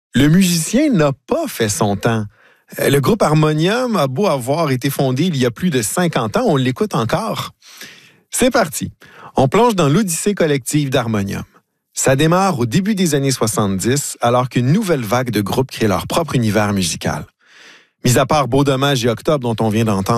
Le musicien n'a pas fait son temps. Le groupe Harmonium a beau avoir été fondé il y a plus de 50 ans, on l'écoute encore. C'est parti. On plonge dans l'odyssée collective d'Harmonium. Ça démarre au début des années 70, alors qu'une nouvelle vague de groupes crée leur propre univers musical. Mis à part Beau Dommage et Octobre dont on vient d'entendre